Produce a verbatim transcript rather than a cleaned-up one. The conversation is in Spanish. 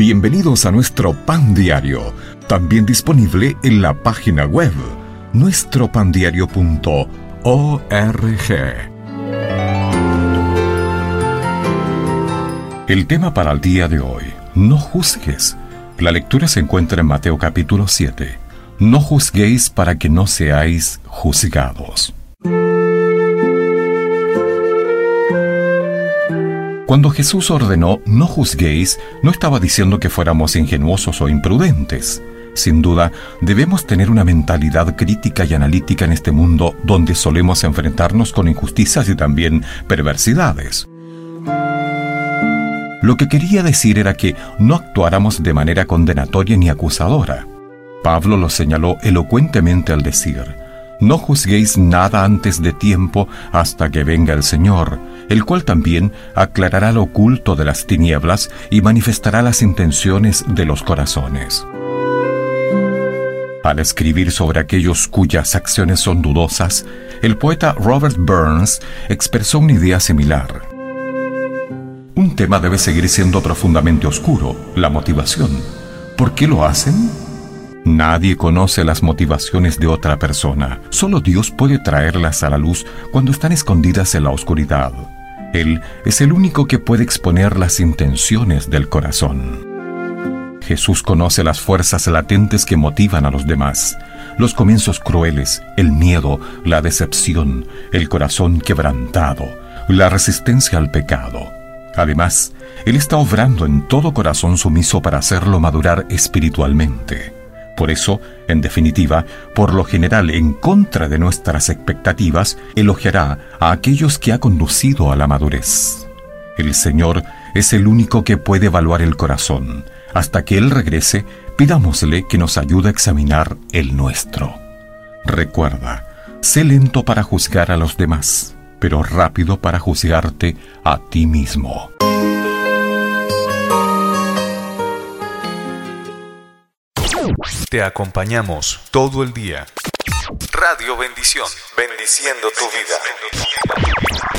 Bienvenidos a nuestro Pan Diario, también disponible en la página web nuestro pan diario punto org. El tema para el día de hoy: no juzgues. La lectura se encuentra en Mateo capítulo siete. No juzguéis para que no seáis juzgados. Cuando Jesús ordenó no juzguéis, no estaba diciendo que fuéramos ingenuosos o imprudentes. Sin duda, debemos tener una mentalidad crítica y analítica en este mundo donde solemos enfrentarnos con injusticias y también perversidades. Lo que quería decir era que no actuáramos de manera condenatoria ni acusadora. Pablo lo señaló elocuentemente al decir: no juzguéis nada antes de tiempo hasta que venga el Señor, el cual también aclarará lo oculto de las tinieblas y manifestará las intenciones de los corazones. Al escribir sobre aquellos cuyas acciones son dudosas, el poeta Robert Burns expresó una idea similar. Un tema debe seguir siendo profundamente oscuro: la motivación. ¿Por qué lo hacen? Nadie conoce las motivaciones de otra persona. Solo Dios puede traerlas a la luz cuando están escondidas en la oscuridad. Él es el único que puede exponer las intenciones del corazón. Jesús conoce las fuerzas latentes que motivan a los demás, los comienzos crueles, el miedo, la decepción, el corazón quebrantado, la resistencia al pecado. Además, Él está obrando en todo corazón sumiso para hacerlo madurar espiritualmente. Por eso, en definitiva, por lo general, en contra de nuestras expectativas, elogiará a aquellos que ha conducido a la madurez. El Señor es el único que puede evaluar el corazón. Hasta que Él regrese, pidámosle que nos ayude a examinar el nuestro. Recuerda, sé lento para juzgar a los demás, pero rápido para juzgarte a ti mismo. Te acompañamos todo el día. Radio Bendición, bendiciendo tu vida.